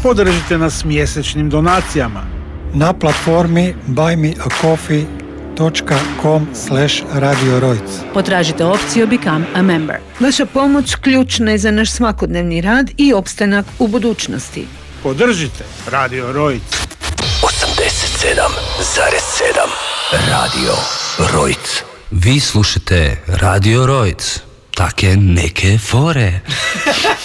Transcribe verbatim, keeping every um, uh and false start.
Podržite nas mjesečnim donacijama na platformi buy me a coffee dot com slash radio rojc. Potražite opciju Become a Member. Vaša pomoć ključna je za naš svakodnevni rad i opstanak u budućnosti. Podržite Radio Rojc. osamdeset sedam zarez sedam Radio Rojc. Vi slušate Radio Rojc. Take neke fore.